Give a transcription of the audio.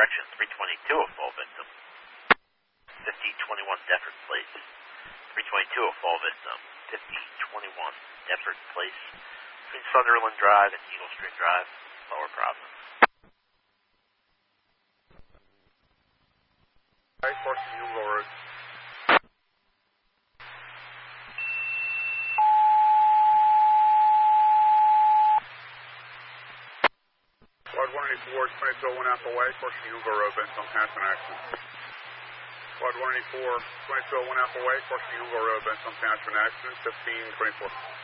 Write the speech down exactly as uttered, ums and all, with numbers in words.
action, three twenty-two, a fall victim. fifty twenty-one Deptford Place. three twenty-two, a fall victim. fifty twenty-one Deptford Place. Between Sunderland Drive and Eagle Street Drive, Lower Providence. Right, course to Newville Road. Squad one eighty-four, twenty-two one Apple Way, course to Newville Road, Benson Passion action. Squad one eighty-four, twenty-two one Apple Way, course to Newville Road, Benson Passion action, fifteen twenty-four.